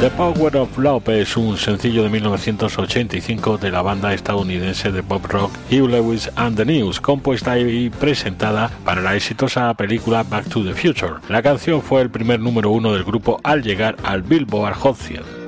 The Power of Love es un sencillo de 1985 de la banda estadounidense de pop rock Hugh Lewis and the News, compuesta y presentada para la exitosa película Back to the Future. La canción fue el primer número 1 del grupo al llegar al Billboard Hot 100.